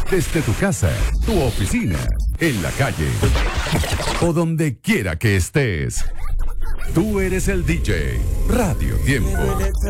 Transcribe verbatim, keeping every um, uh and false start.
Desde tu casa, tu oficina, en la calle o donde quiera que estés. Tú eres el D J. Radio Tiempo.